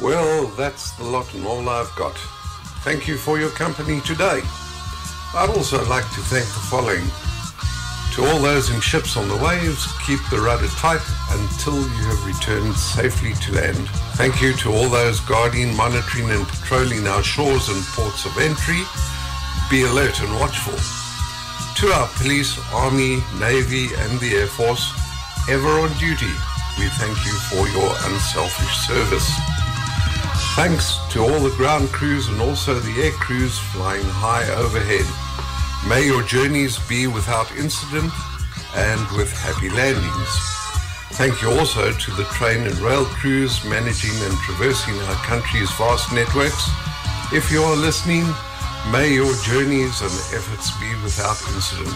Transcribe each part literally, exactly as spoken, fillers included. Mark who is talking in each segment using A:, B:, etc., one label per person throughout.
A: Well, that's the lot and all I've got. Thank you for your company today. I'd also like to thank the following. To all those in ships on the waves, keep the rudder tight until you have returned safely to land. Thank you to all those guarding, monitoring and patrolling our shores and ports of entry. Be alert and watchful. To our police, army, navy and the Air Force, ever on duty, we thank you for your unselfish service. Thanks to all the ground crews and also the air crews flying high overhead. May your journeys be without incident and with happy landings. Thank you also to the train and rail crews managing and traversing our country's vast networks. If you are listening, may your journeys and efforts be without incident.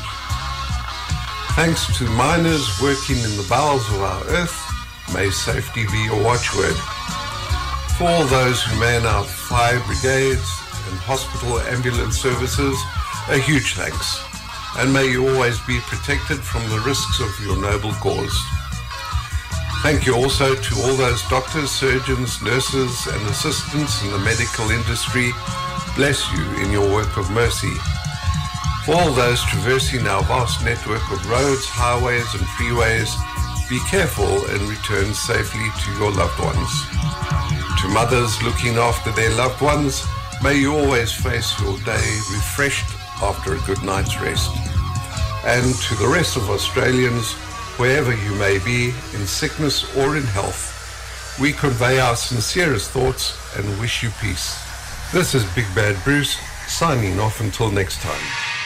A: Thanks to miners working in the bowels of our earth, may safety be your watchword. For all those who man our fire brigades and hospital ambulance services, a huge thanks, and may you always be protected from the risks of your noble cause. Thank you also to all those doctors, surgeons, nurses and assistants in the medical industry. Bless you in your work of mercy. For all those traversing our vast network of roads, highways and freeways, be careful and return safely to your loved ones. To mothers looking after their loved ones, may you always face your day refreshed after a good night's rest. And to the rest of Australians, wherever you may be, in sickness or in health, we convey our sincerest thoughts and wish you peace. This is Big Bad Bruce, signing off until next time.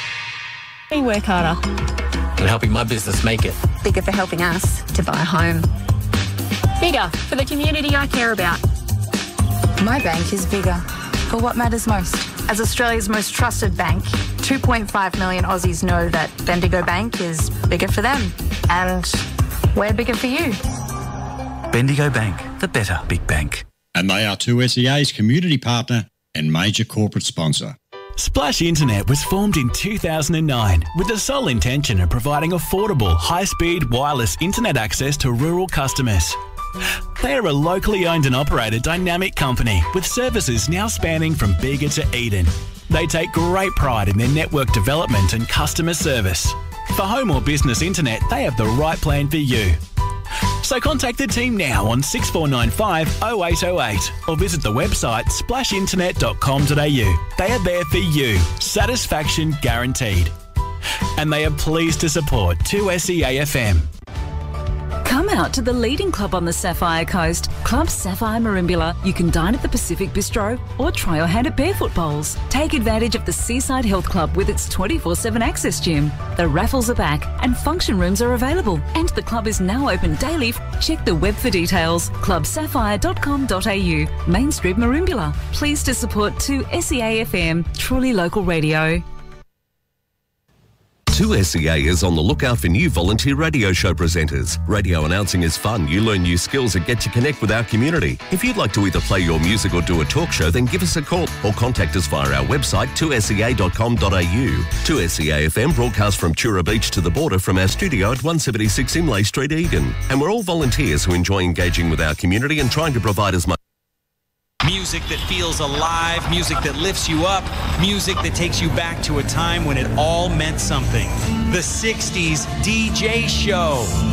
B: We work harder.
C: And helping my business make it.
D: Bigger for helping us to buy a home.
B: Bigger for the community I care about.
D: My bank is bigger for what matters most. As Australia's most trusted bank, two point five million Aussies know that Bendigo Bank is bigger for them. And we're bigger for you.
E: Bendigo Bank, the better big bank.
F: And they are two S E A's community partner and major corporate sponsor.
G: Splash Internet was formed in two thousand nine with the sole intention of providing affordable, high-speed wireless internet access to rural customers. They are a locally owned and operated dynamic company with services now spanning from Bega to Eden. They take great pride in their network development and customer service. For home or business internet, they have the right plan for you. So contact the team now on six four nine five oh eight oh eight or visit the website splash internet dot com dot a u. They are there for you. Satisfaction guaranteed. And they are pleased to support two S E A F M.
H: Come out to the leading club on the Sapphire Coast, Club Sapphire Merimbula. You can dine at the Pacific Bistro or try your hand at barefoot bowls. Take advantage of the Seaside Health Club with its twenty-four seven access gym. The raffles are back and function rooms are available. And the club is now open daily. Check the web for details. club sapphire dot com dot a u, Main Street, Merimbula. Pleased to support two S E A F M, truly local radio.
I: two S E A is on the lookout for new volunteer radio show presenters. Radio announcing is fun. You learn new skills and get to connect with our community. If you'd like to either play your music or do a talk show, then give us a call or contact us via our website two S E A dot com dot a u. two S E A F M broadcasts from Tura Beach to the border from our studio at one seventy-six Imlay Street, Eden. And we're all volunteers who enjoy engaging with our community and trying to provide as much
J: music that feels alive, music that lifts you up, music that takes you back to a time when it all meant something. The sixties D J Show.